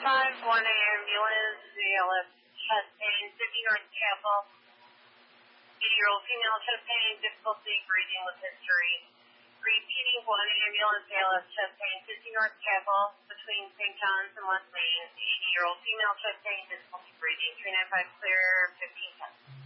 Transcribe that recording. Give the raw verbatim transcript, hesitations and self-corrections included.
five one ambulance, Z L S chest pain, fifty North Chapel. eighty-year-old female chest pain, difficulty breathing with history. Repeating one ambulance, Z L S chest pain, fifty North Chapel, between Saint John's and West Main. eighty-year-old female chest pain, difficulty breathing. three nine five clear, fifteen ten.